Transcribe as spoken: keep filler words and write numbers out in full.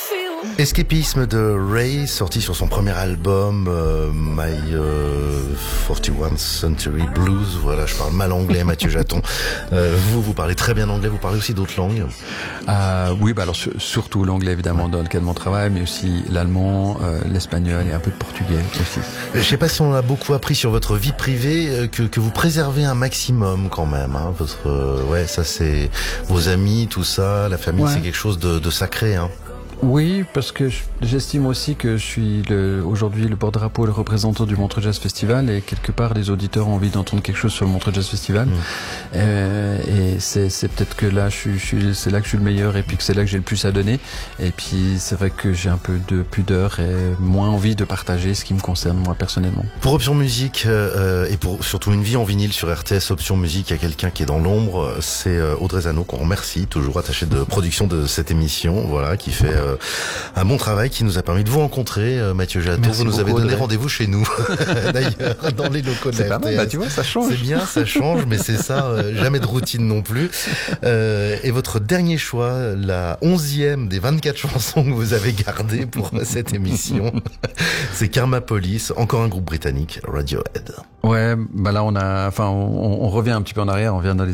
Escapisme de Ray, sorti sur son premier album euh, My euh, forty-first Century Blues. Voilà, je parle mal anglais, Mathieu Jaton. Euh, vous, vous parlez très bien anglais, vous parlez aussi d'autres langues? euh, Oui, bah alors sur, surtout l'anglais évidemment, dans lequel on travaille, mais aussi l'allemand, euh, l'espagnol et un peu de portugais aussi. Je sais pas si on a beaucoup appris sur votre vie privée, euh, que, que vous préservez un maximum quand même. Hein, votre, euh, ouais, ça c'est vos amis, tout ça, la famille, ouais. C'est quelque chose de, de sacré. Hein. Oui, parce que j'estime aussi que je suis le, aujourd'hui le porte-drapeau, le représentant du Montreux Jazz Festival, et quelque part les auditeurs ont envie d'entendre quelque chose sur le Montreux Jazz Festival. Mmh. Euh, et c'est, c'est peut-être que là, je suis, je suis, c'est là que je suis le meilleur, et puis que c'est là que j'ai le plus à donner. Et puis c'est vrai que j'ai un peu de pudeur et moins envie de partager ce qui me concerne moi personnellement. Pour Option Musique euh, et pour surtout une vie en vinyle sur R T S Option Musique, il y a quelqu'un qui est dans l'ombre, c'est Audrey Zano qu'on remercie, toujours attachée de production de cette émission, voilà, qui fait euh, un bon travail, qui nous a permis de vous rencontrer, euh, Mathieu Jaton. Merci vous nous beaucoup, avez donné Audrey. Rendez-vous chez nous, d'ailleurs, dans les locaux de la R T S. C'est pas mal, bah, tu vois, ça change. C'est bien, ça change, mais c'est ça, euh, jamais de routine non plus. Euh, et votre dernier choix, la onzième des vingt-quatre chansons que vous avez gardées pour cette émission, c'est Karma Police, encore un groupe britannique, Radiohead. Ouais, bah là on a, enfin, on, on revient un petit peu en arrière, on vient dans les